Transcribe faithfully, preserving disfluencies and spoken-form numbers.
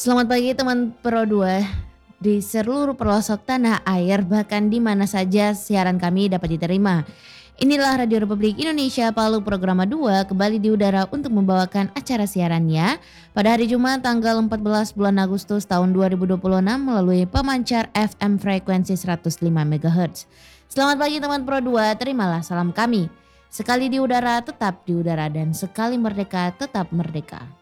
Selamat pagi teman Pro dua di seluruh pelosok tanah air bahkan di mana saja siaran kami dapat diterima. Inilah Radio Republik Indonesia Palu Programa dua kembali di udara untuk membawakan acara siarannya pada hari Jumat tanggal empat belas bulan Agustus tahun dua ribu dua puluh enam melalui pemancar F M frekuensi seratus lima megahertz. Selamat pagi teman Pro dua, terimalah salam kami. Sekali di udara tetap di udara dan sekali merdeka tetap merdeka.